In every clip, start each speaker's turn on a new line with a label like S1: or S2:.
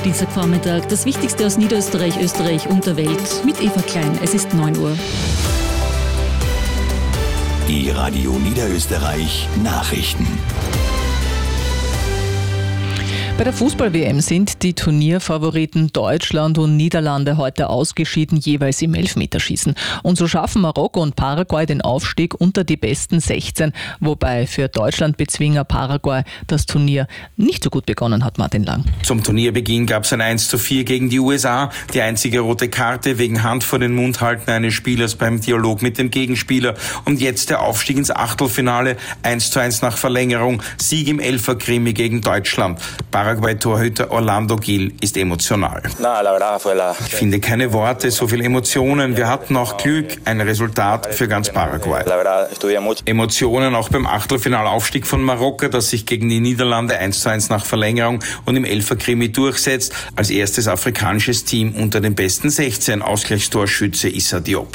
S1: Dienstagvormittag, das Wichtigste aus Niederösterreich, Österreich und der Welt mit Eva Klein. Es ist 9 Uhr.
S2: Die Radio Niederösterreich Nachrichten.
S3: Bei der Fußball-WM sind die Turnierfavoriten Deutschland und Niederlande heute ausgeschieden, jeweils im Elfmeterschießen. Und so schaffen Marokko und Paraguay den Aufstieg unter die besten 16, wobei für Deutschland-Bezwinger Paraguay das Turnier nicht so gut begonnen hat, Martin Lang.
S4: Zum Turnierbeginn gab es ein 1:4 gegen die USA. Die einzige rote Karte wegen Hand vor den Mund halten eines Spielers beim Dialog mit dem Gegenspieler. Und jetzt der Aufstieg ins Achtelfinale, 1:1 nach Verlängerung, Sieg im Elferkrimi gegen Deutschland. Paraguay-Torhüter Orlando Gil ist emotional. Ich finde keine Worte, so viele Emotionen. Wir hatten auch Glück, ein Resultat für ganz Paraguay. Emotionen auch beim Achtelfinalaufstieg von Marokko, das sich gegen die Niederlande 1:1 nach Verlängerung und im Elferkrimi durchsetzt. Als erstes afrikanisches Team unter den besten 16, Ausgleichstorschütze Issa Diop.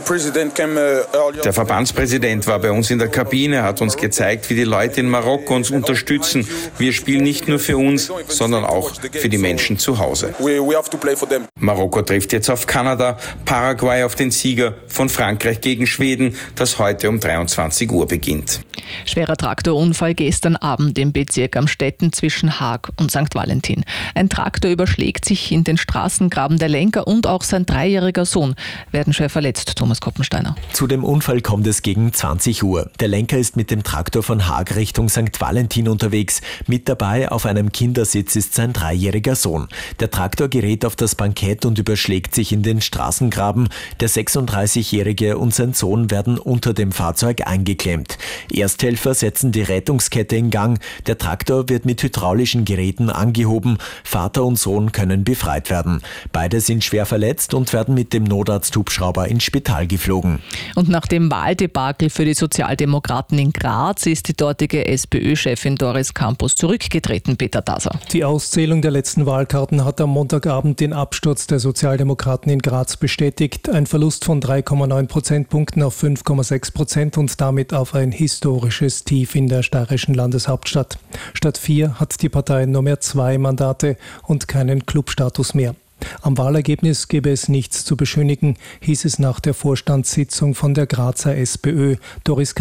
S4: Der Verbandspräsident war bei uns in der Kabine, hat uns gezeigt, wie die Leute in Marokko uns unterstützen. Wir spielen nicht nur für uns, sondern auch für die Menschen zu Hause. Marokko trifft jetzt auf Kanada, Paraguay auf den Sieger von Frankreich gegen Schweden, das heute um 23 Uhr beginnt.
S3: Schwerer Traktorunfall gestern Abend im Bezirk Amstetten zwischen Haag und St. Valentin. Ein Traktor überschlägt sich in den Straßengraben. Der Lenker und auch sein 3-jähriger Sohn werden schwer verletzt, Thomas Koppensteiner.
S5: Zu dem Unfall kommt es gegen 20 Uhr. Der Lenker ist mit dem Traktor von Haag Richtung St. Valentin unterwegs. Mit dabei auf einem Kindersitz ist sein 3-jähriger Sohn. Der Traktor gerät auf das Bankett und überschlägt sich in den Straßengraben. Der 36-Jährige und sein Sohn werden unter dem Fahrzeug eingeklemmt. Ersthelfer setzen die Rettungskette in Gang. Der Traktor wird mit hydraulischen Geräten angehoben. Vater und Sohn können befreit werden. Beide sind schwer verletzt und werden mit dem Notarzthubschrauber ins Spital geflogen.
S3: Und nach dem Wahldebakel für die Sozialdemokraten in Graz ist die dortige SPÖ-Chefin Doris Campos zurückgetreten, Peter Daser.
S6: Die Auszählung der letzten Wahlkarten hat am Montagabend den Absturz der Sozialdemokraten in Graz bestätigt. Ein Verlust von 3,9 Prozentpunkten auf 5,6% und damit auf ein historisches Tief in der steirischen Landeshauptstadt. Statt 4 hat die Partei nur mehr 2 Mandate und keinen Clubstatus mehr. Am Wahlergebnis gebe es nichts zu beschönigen, hieß es nach der Vorstandssitzung von der Grazer SPÖ. Doris